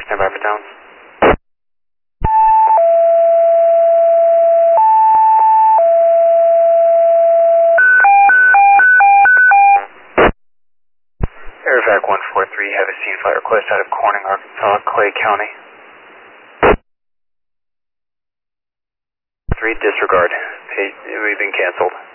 Standby for Downs. Airvac 143, have a scene flight request out of Corning, Arkansas, Clay County. 3, disregard. We've been canceled.